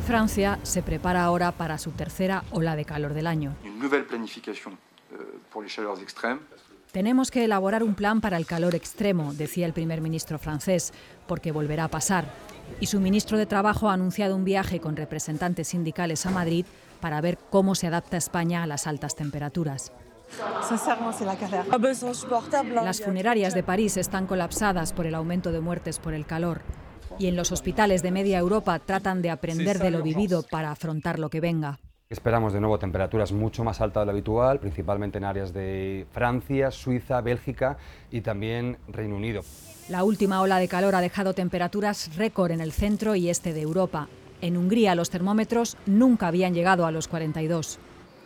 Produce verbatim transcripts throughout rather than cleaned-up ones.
Francia se prepara ahora para su tercera ola de calor del año. Tenemos que elaborar un plan para el calor extremo, decía el primer ministro francés, porque volverá a pasar. Y su ministro de Trabajo ha anunciado un viaje con representantes sindicales a Madrid para ver cómo se adapta España a las altas temperaturas. Las funerarias de París están colapsadas por el aumento de muertes por el calor. Y en los hospitales de media Europa tratan de aprender de lo vivido para afrontar lo que venga. Esperamos de nuevo temperaturas mucho más altas de lo habitual, principalmente en áreas de Francia, Suiza, Bélgica y también Reino Unido. La última ola de calor ha dejado temperaturas récord en el centro y este de Europa. En Hungría los termómetros nunca habían llegado a los cuarenta y dos.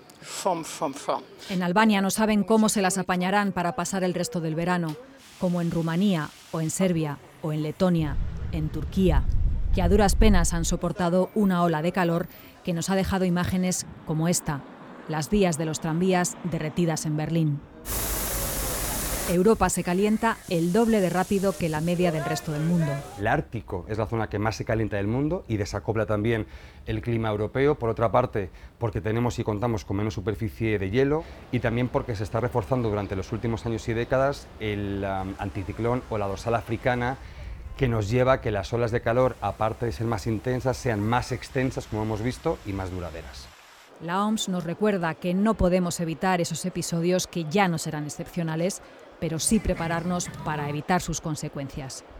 En Albania no saben cómo se las apañarán para pasar el resto del verano, como en Rumanía o en Serbia o en Letonia, en Turquía, que a duras penas han soportado una ola de calor que nos ha dejado imágenes como esta, las vías de los tranvías derretidas en Berlín. Europa se calienta el doble de rápido que la media del resto del mundo. El Ártico es la zona que más se calienta del mundo y desacopla también el clima europeo. Por otra parte, porque tenemos y contamos con menos superficie de hielo y también porque se está reforzando durante los últimos años y décadas el um, anticiclón o la dorsal africana, que nos lleva a que las olas de calor, aparte de ser más intensas, sean más extensas, como hemos visto, y más duraderas. La O M S nos recuerda que no podemos evitar esos episodios que ya no serán excepcionales, pero sí prepararnos para evitar sus consecuencias.